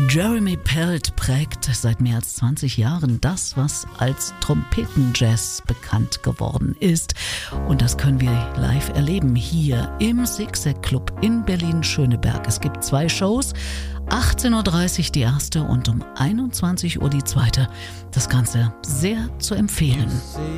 Jeremy Pelt prägt seit mehr als 20 Jahren das, was als Trompetenjazz bekannt geworden ist. Und das können wir live erleben hier im Zigzag Club in Berlin-Schöneberg. Es gibt 2 Shows, 18.30 Uhr die erste und um 21 Uhr die zweite. Das Ganze sehr zu empfehlen.